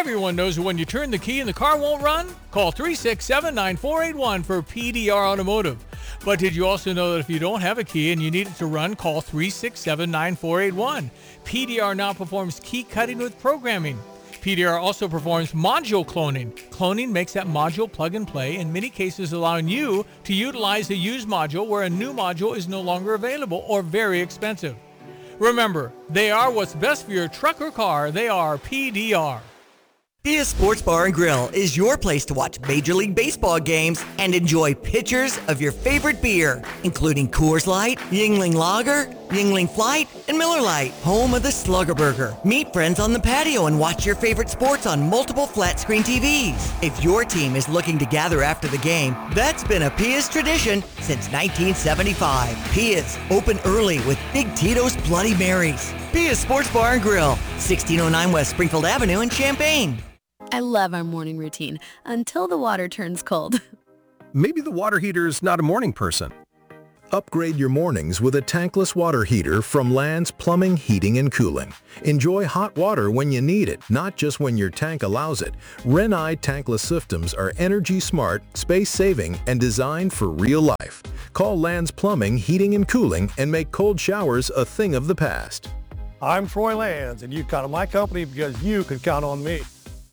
Everyone knows that when you turn the key and the car won't run, call 367-9481 for PDR Automotive. But did you also know that if you don't have a key and you need it to run, call 367-9481. PDR now performs key cutting with programming. PDR also performs module cloning. Cloning makes that module plug and play, in many cases allowing you to utilize a used module where a new module is no longer available or very expensive. Remember, they are what's best for your truck or car. They are PDR. Pia Sports Bar and Grill is your place to watch Major League Baseball games and enjoy pitchers of your favorite beer, including Coors Light, Yuengling Lager, Yuengling Flight, and Miller Lite, home of the Slugger Burger. Meet friends on the patio and watch your favorite sports on multiple flat-screen TVs. If your team is looking to gather after the game, that's been a Pia's tradition since 1975. Pia's, open early with Big Tito's Bloody Marys. Pia's Sports Bar and Grill, 1609 West Springfield Avenue in Champaign. I love our morning routine until the water turns cold. Maybe the water heater's not a morning person. Upgrade your mornings with a tankless water heater from Land's Plumbing, Heating, and Cooling. Enjoy hot water when you need it, not just when your tank allows it. Renai tankless systems are energy smart, space-saving, and designed for real life. Call Land's Plumbing, Heating, and Cooling and make cold showers a thing of the past. I'm Troy Lands, and you count on my company because you can count on me.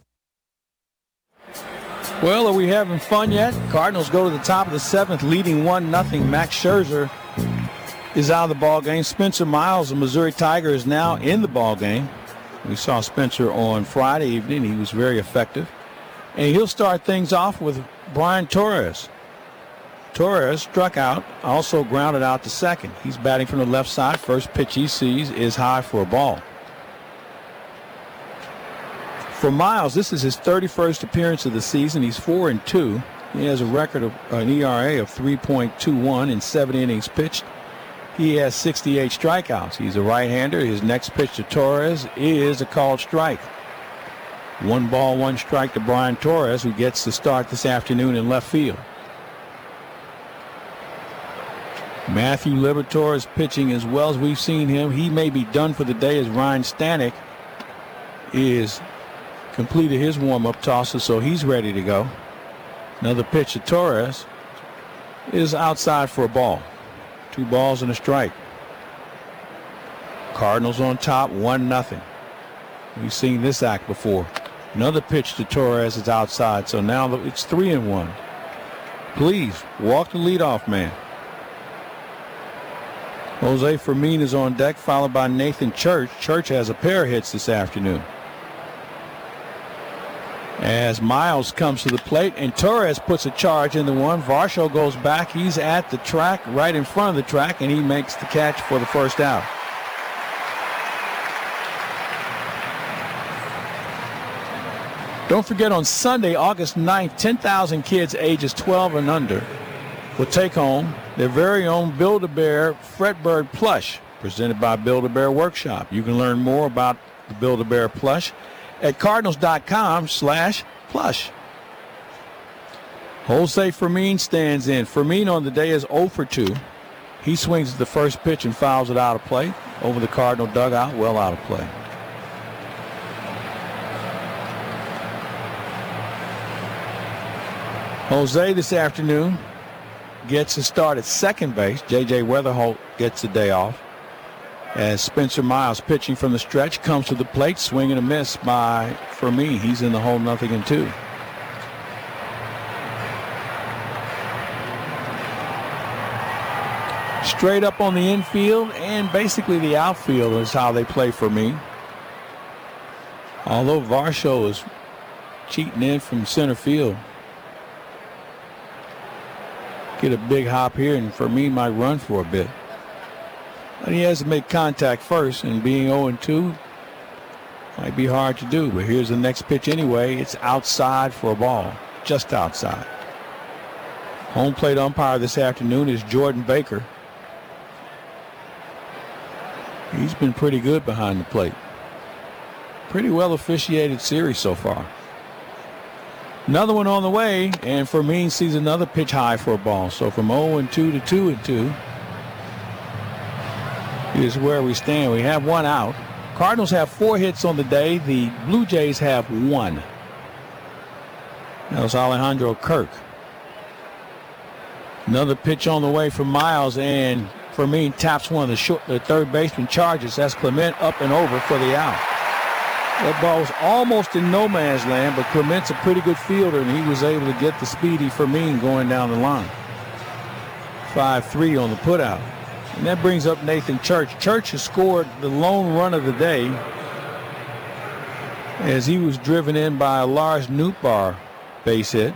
Well, are we having fun yet? Cardinals go to the top of the seventh, leading 1-0. Max Scherzer is out of the ball game. Spencer Miles, the Missouri Tiger, is now in the ball game. We saw Spencer on Friday evening. He was very effective. And he'll start things off with Brian Torres. Torres struck out, also grounded out to second. He's batting from the left side. First pitch he sees is high for a ball. For Miles, this is his 31st appearance of the season. He's 4-2. He has a record of an ERA of 3.21 in 7 innings pitched. He has 68 strikeouts. He's a right-hander. His next pitch to Torres is a called strike. 1 ball, 1 strike to Brian Torres, who gets the start this afternoon in left field. Matthew Liberatore is pitching as well as we've seen him. He may be done for the day as Ryan Stanek is completed his warm-up tosses, so he's ready to go. Another pitch to Torres is outside for a ball. 2 balls and a strike. Cardinals on top, 1-0. We've seen this act before. Another pitch to Torres is outside, so now it's 3-1. Please walk the leadoff man. Jose Fermin is on deck, followed by Nathan Church. Church has a pair of hits this afternoon. As Miles comes to the plate and Torres puts a charge into one. Varsho goes back. He's at the track, right in front of the track, and he makes the catch for the first out. Don't forget, on Sunday, August 9th, 10,000 kids ages 12 and under will take home their very own Build-A-Bear Fretbird plush, presented by Build-A-Bear Workshop. You can learn more about the Build-A-Bear plush at cardinals.com/plush. Jose Fermin stands in. Fermin on the day is 0 for 2. He swings at the first pitch and fouls it out of play. Over the Cardinal dugout, well out of play. Jose this afternoon gets a start at second base. J.J. Weatherholt gets the day off. As Spencer Miles, pitching from the stretch, comes to the plate, swing and a miss by Fermin. He's in the hole, 0-2. Straight up on the infield and basically the outfield is how they play Fermin. Although Varsho is cheating in from center field. Get a big hop here, and Fermin might run for a bit. But he has to make contact first, and being 0-2 might be hard to do. But here's the next pitch anyway. It's outside for a ball, just outside. Home plate umpire this afternoon is Jordan Baker. He's been pretty good behind the plate. Pretty well officiated series so far. Another one on the way, and Fermin sees another pitch high for a ball. So from 0-2 to 2-2 is where we stand. We have one out. Cardinals have 4 hits on the day. The Blue Jays have 1. That was Alejandro Kirk. Another pitch on the way from Miles, and Fermin taps one of the third baseman charges. That's Clement up and over for the out. That ball was almost in no man's land, but Clement's a pretty good fielder, and he was able to get the speedy Fermin going down the line. 5-3 on the putout. And that brings up Nathan Church. Church has scored the lone run of the day as he was driven in by a Lars Nootbaar base hit.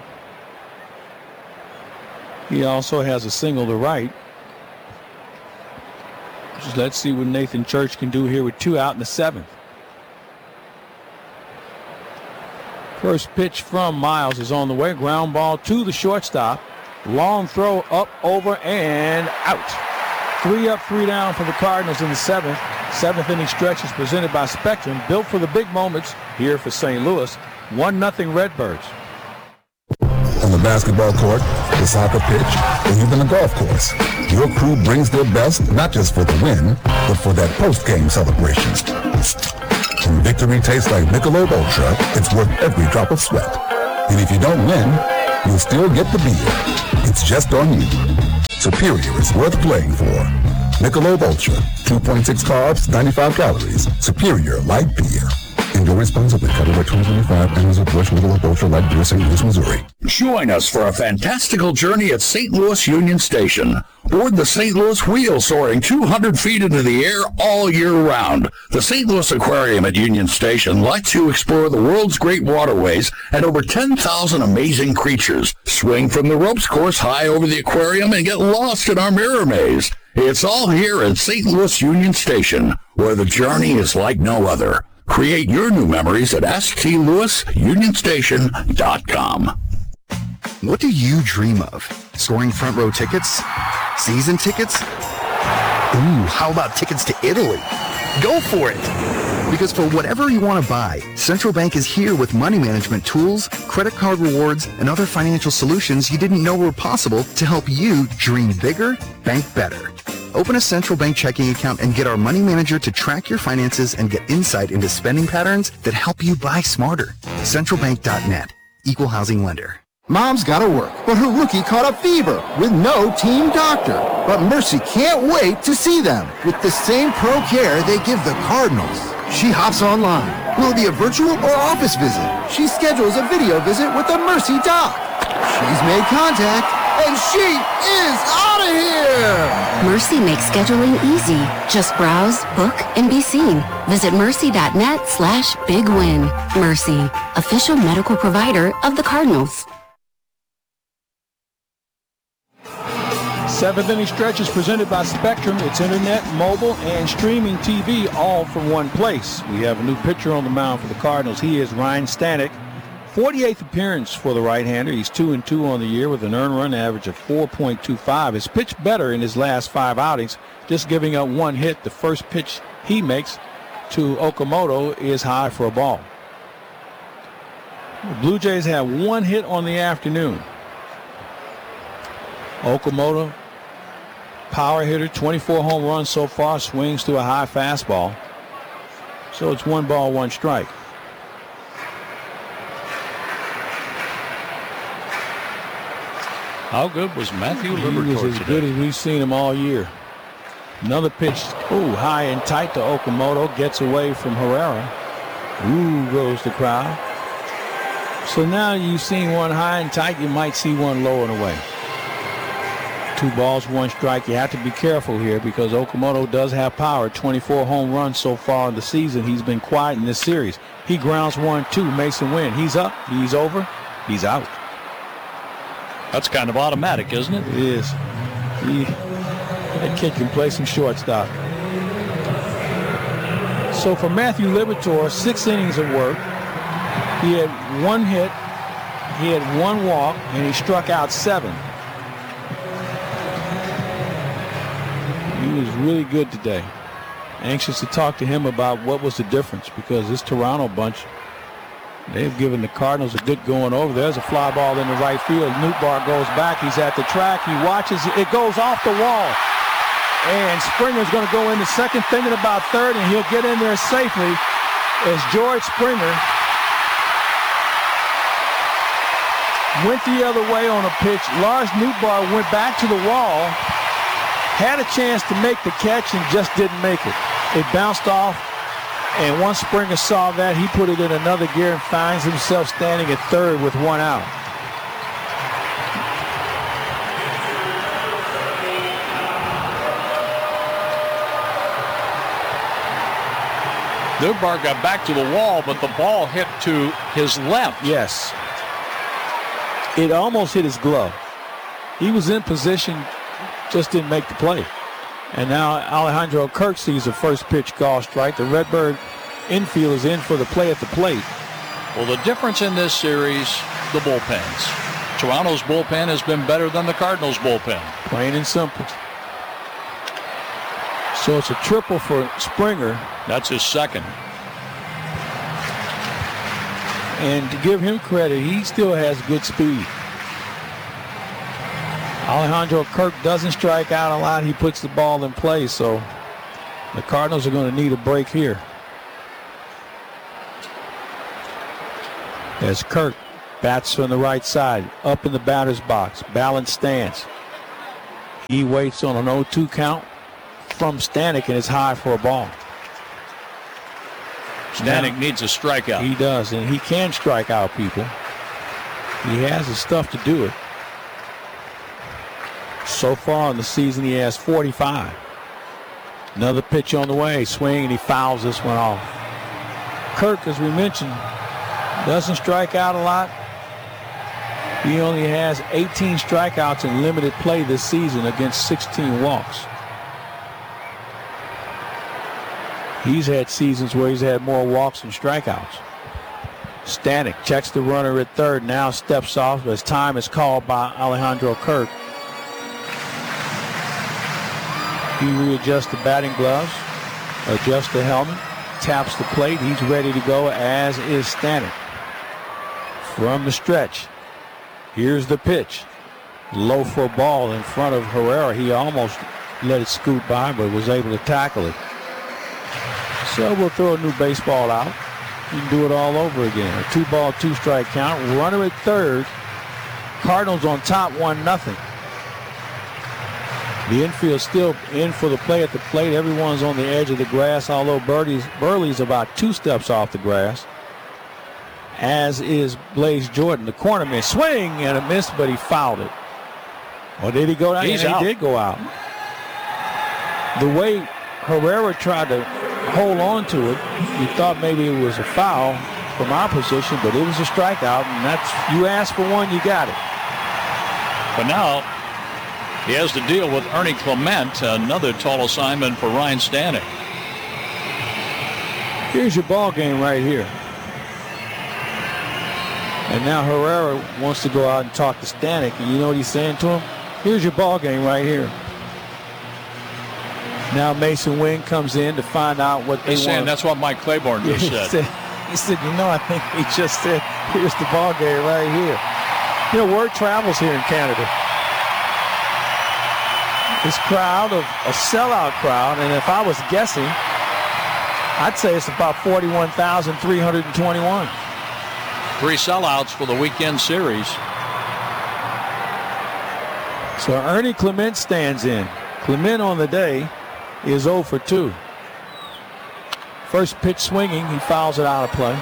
He also has a single to right. Just let's see what Nathan Church can do here with 2 out in the 7th. First pitch from Miles is on the way. Ground ball to the shortstop. Long throw up, over, and out. 3 up, 3 down for the Cardinals in the 7th. 7th inning stretch is presented by Spectrum, built for the big moments here for St. Louis. 1-0 Redbirds. On the basketball court, the soccer pitch, or even the golf course, your crew brings their best not just for the win, but for that post-game celebration. When victory tastes like Michelob Ultra, it's worth every drop of sweat. And if you don't win, you'll still get the beer. It's just on you. Superior is worth playing for. Michelob Ultra, 2.6 carbs, 95 calories. Superior light beer. Enjoy responsibly. Copyright 2025. Anheuser-Busch Michelob Ultra Light Beer, St. Louis, Missouri. Join us for a fantastical journey at St. Louis Union Station. Board the St. Louis Wheel, soaring 200 feet into the air all year round. The St. Louis Aquarium at Union Station lets you explore the world's great waterways and over 10,000 amazing creatures. Swing from the ropes course high over the aquarium and get lost in our mirror maze. It's all here at St. Louis Union Station, where the journey is like no other. Create your new memories at stlouisunionstation.com. What do you dream of? Scoring front row tickets? Season tickets? Ooh, how about tickets to Italy? Go for it! Because for whatever you want to buy, Central Bank is here with money management tools, credit card rewards, and other financial solutions you didn't know were possible to help you dream bigger, bank better. Open a Central Bank checking account and get our money manager to track your finances and get insight into spending patterns that help you buy smarter. CentralBank.net. Equal housing lender. Mom's gotta work, but her rookie caught a fever with no team doctor. But Mercy can't wait to see them with the same pro care they give the Cardinals. She hops online. Will it be a virtual or office visit? She schedules a video visit with the Mercy doc. She's made contact, and she is out of here! Mercy makes scheduling easy. Just browse, book, and be seen. Visit mercy.net/bigwin. Mercy, official medical provider of the Cardinals. 7th inning stretch is presented by Spectrum. It's internet, mobile, and streaming TV all from one place. We have a new pitcher on the mound for the Cardinals. He is Ryan Stanek. 48th appearance for the right-hander. He's 2-2 on the year with an earned run average of 4.25. Has pitched better in his last 5 outings, just giving up 1 hit. The first pitch he makes to Okamoto is high for a ball. The Blue Jays have 1 hit on the afternoon. Okamoto, power hitter, 24 home runs so far, swings to a high fastball. So it's 1 ball, 1 strike. How good was Matthew Liberatore He was as today? good as we've seen him all year. Another pitch, high and tight to Okamoto, gets away from Herrera. Goes the crowd. So now you've seen 1 high and tight, you might see 1 low and away. 2 balls, 1 strike. You have to be careful here because Okamoto does have power. 24 home runs so far in the season. He's been quiet in this series. He grounds 1-2, Mason Wynn. He's up, he's over, he's out. That's kind of automatic, isn't it? It is. That kid can play some shortstop. So for Matthew Liberatore, 6 innings of work. He had 1 hit, he had 1 walk, and he struck out 7. He was really good today. Anxious to talk to him about what was the difference because this Toronto bunch, they've given the Cardinals a good going over. There's a fly ball in the right field. Nootbaar goes back. He's at the track. He watches. It goes off the wall. and Springer's going to go into second, thinking about third, and he'll get in there safely as George Springer went the other way on a pitch. Lars Nootbaar went back to the wall, had a chance to make the catch and just didn't make it. It bounced off, and once Springer saw that, he put it in another gear and finds himself standing at third with one out. Nootbaar got back to the wall, but the ball hit to his left. Yes. It almost hit his glove. He was in position, just didn't make the play. And now Alejandro Kirk sees the first pitch call strike. The Redbird infield is in for the play at the plate. Well, the difference in this series, the bullpens. Toronto's bullpen has been better than the Cardinals' bullpen. Plain and simple. So it's a triple for Springer. That's his second. And to give him credit, he still has good speed. Alejandro Kirk doesn't strike out a lot. He puts the ball in play, so the Cardinals are going to need a break here. As Kirk bats from the right side, up in the batter's box, balanced stance. He waits on an 0-2 count from Stanek, and it's high for a ball. Stanek needs a strikeout. He does, and he can strike out people. He has the stuff to do it. So far in the season, he has 45. Another pitch on the way, swing, and he fouls this one off. Kirk, as we mentioned, doesn't strike out a lot. He only has 18 strikeouts in limited play this season against 16 walks. He's had seasons where he's had more walks than strikeouts. Stanek checks the runner at third, now steps off as time is called by Alejandro Kirk. He readjusts the batting gloves, adjusts the helmet, taps the plate. He's ready to go, as is Stanek. From the stretch, here's the pitch. Low for a ball in front of Herrera. He almost let it scoot by, but was able to tackle it. So we'll throw a new baseball out and do it all over again. A 2-ball, 2-strike count. Runner at third. Cardinals on top, 1-0. The infield still in for the play at the plate. Everyone's on the edge of the grass, although Burley's about 2 steps off the grass, as is Blaze Jordan. The cornerman, swing and a miss, but he fouled it. Or did he go down? He's out. He did go out. The way Herrera tried to hold on to it, you thought maybe it was a foul from our position, but it was a strikeout, and that's, you asked for one, you got it. But now he has to deal with Ernie Clement, another tall assignment for Ryan Stanek. Here's your ball game right here. And now Herrera wants to go out and talk to Stanek, and you know what he's saying to him? Here's your ball game right here. Now Mason Wing comes in to find out what they want. That's what Mike Claiborne just said. He said, you know, I think he just said, here's the ball game right here. You know, word travels here in Canada. This crowd, of a sellout crowd, and if I was guessing, I'd say it's about 41,321. 3 sellouts for the weekend series. So Ernie Clement stands in. Clement on the day is 0 for 2. First pitch swinging, he fouls it out of play.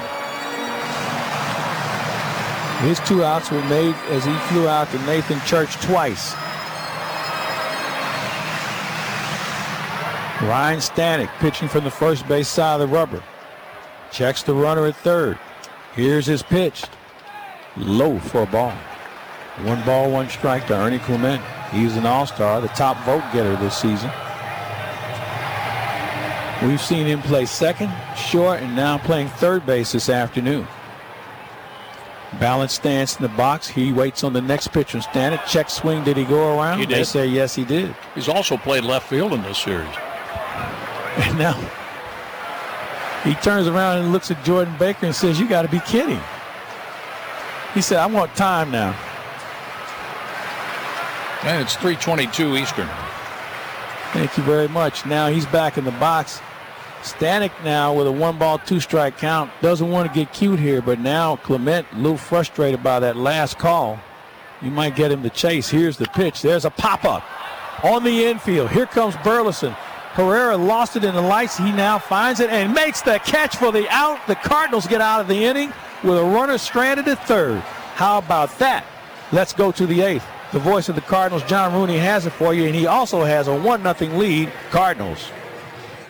His 2 outs were made as he flew out to Nathan Church twice. Ryan Stanek pitching from the first base side of the rubber. Checks the runner at third. Here's his pitch. Low for a ball. 1 ball, 1 strike to Ernie Clement. He's an all-star, the top vote getter this season. We've seen him play second, short, and now playing third base this afternoon. Balanced stance in the box. He waits on the next pitch from Stanek. Check swing. Did he go around? He did. They say yes, he did. He's also played left field in this series. And now he turns around and looks at Jordan Baker and says, you got to be kidding. He said, I want time now. And it's 3:22 Eastern. Thank you very much. Now he's back in the box. Stanek now with a 1-ball, 2-strike count. Doesn't want to get cute here, but now Clement a little frustrated by that last call. You might get him to chase. Here's the pitch. There's a pop-up on the infield. Here comes Burleson. Herrera lost it in the lights. He now finds it and makes the catch for the out. The Cardinals get out of the inning with a runner stranded at third. How about that? Let's go to the 8th. The voice of the Cardinals, John Rooney, has it for you, and he also has a 1-0 lead, Cardinals.